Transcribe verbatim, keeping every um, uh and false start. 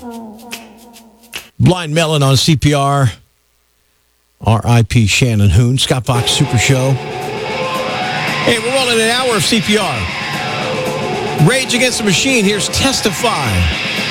Blind Melon on C P R. R I P Shannon Hoon. Scott Fox Super Show. Hey, we're rolling an hour of C P R. Rage Against the Machine. Here's Testify.